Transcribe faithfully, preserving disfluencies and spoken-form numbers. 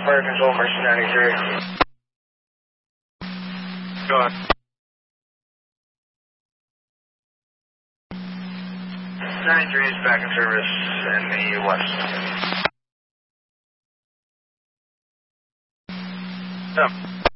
Fire control, Mercy ninety-three. Go on. ninety-three is back in service in the west. Yeah.